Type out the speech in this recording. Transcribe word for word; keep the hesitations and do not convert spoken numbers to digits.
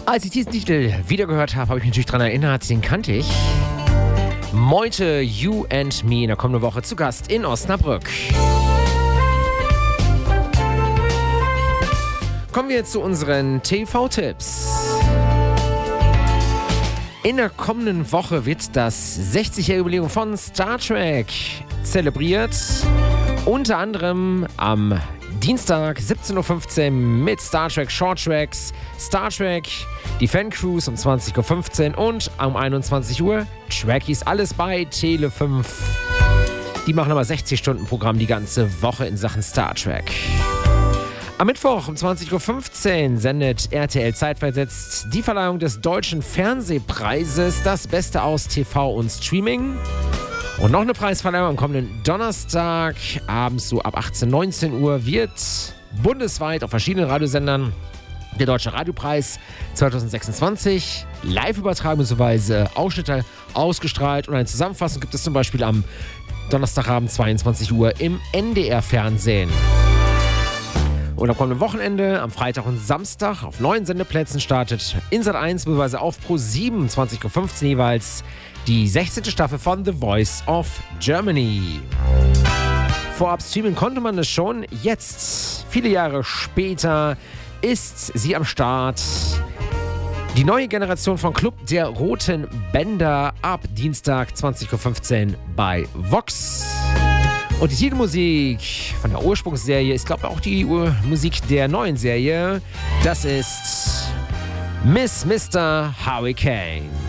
Als ich diesen Titel wiedergehört habe, habe ich mich natürlich daran erinnert, den kannte ich. Meute, You and Me, in der kommenden Woche zu Gast in Osnabrück. Kommen wir jetzt zu unseren T V-Tipps. In der kommenden Woche wird das sechzigjährige Jubiläum von Star Trek zelebriert. Unter anderem am Dienstag siebzehn Uhr fünfzehn mit Star Trek Short Tracks, Star Trek, die Fancrews um zwanzig Uhr fünfzehn und um einundzwanzig Uhr Trekkies, alles bei Tele fünf. Die machen aber sechzig Stunden Programm die ganze Woche in Sachen Star Trek. Am Mittwoch um zwanzig Uhr fünfzehn sendet R T L zeitversetzt die Verleihung des Deutschen Fernsehpreises, das Beste aus T V und Streaming. Und noch eine Preisverleihung am kommenden Donnerstag, abends so ab achtzehn, neunzehn Uhr, wird bundesweit auf verschiedenen Radiosendern der Deutsche Radiopreis zwanzig sechsundzwanzig live übertragen bzw. Ausschnitte ausgestrahlt. Und eine Zusammenfassung gibt es zum Beispiel am Donnerstagabend zweiundzwanzig Uhr im N D R-Fernsehen. Und am kommenden Wochenende, am Freitag und Samstag, auf neuen Sendeplätzen startet in Sat eins bzw. auf Pro sieben zwanzig Uhr fünfzehn jeweils die sechzehnte Staffel von The Voice of Germany. Vorab streamen konnte man es schon. Jetzt, viele Jahre später, ist sie am Start. Die neue Generation von Club der Roten Bänder ab Dienstag zwanzig Uhr fünfzehn bei Vox. Und die Titelmusik von der Ursprungsserie ist, glaube ich, auch die Musik der neuen Serie. Das ist Miss Mister Hurricane.